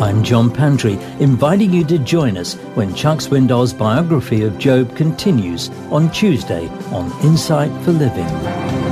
I'm John Pantry, inviting you to join us when Chuck Swindoll's biography of Job continues on Tuesday on Insight for Living.